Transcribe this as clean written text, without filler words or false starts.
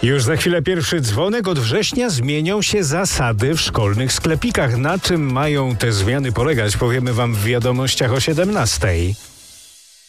Już za chwilę pierwszy dzwonek. Od września zmienią się zasady w szkolnych sklepikach. Na czym mają te zmiany polegać, powiemy wam w wiadomościach o 17:00.